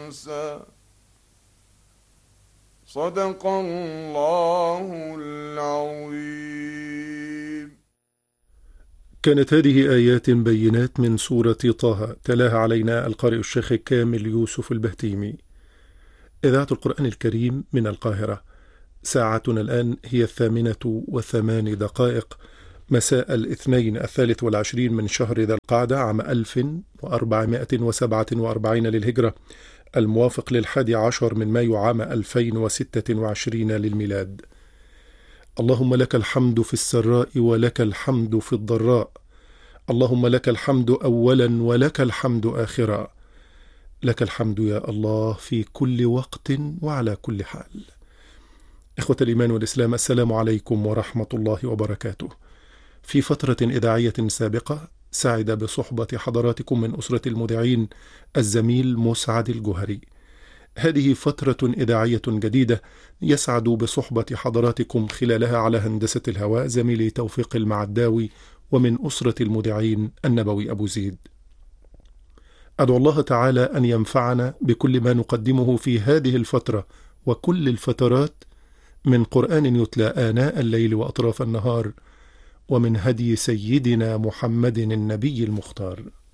تنسى. صدق الله العظيم. كانت هذه آيات بينات من سورة طه، تلاها علينا القارئ الشيخ كامل يوسف البهتيمي. إذاعة القرآن الكريم من القاهرة. ساعتنا الآن هي 8:08 مساء الاثنين 23 من شهر ذي القعدة عام 1447 للهجرة، الموافق ل11 من مايو عام 2026 للميلاد. اللهم لك الحمد في السراء ولك الحمد في الضراء، اللهم لك الحمد أولا ولك الحمد آخرا، لك الحمد يا الله في كل وقت وعلى كل حال. إخوة الإيمان والإسلام، السلام عليكم ورحمة الله وبركاته. في فترة إذاعية سابقة سعد بصحبة حضراتكم من أسرة المذيعين الزميل مسعد الجهري. هذه فترة إذاعية جديدة يسعد بصحبة حضراتكم خلالها على هندسة الهواء زميلي توفيق المعداوي، ومن أسرة المذيعين النبوي أبو زيد. أدعو الله تعالى أن ينفعنا بكل ما نقدمه في هذه الفترة وكل الفترات من قرآن يتلى آناء الليل وأطراف النهار، ومن هدي سيدنا محمد النبي المختار.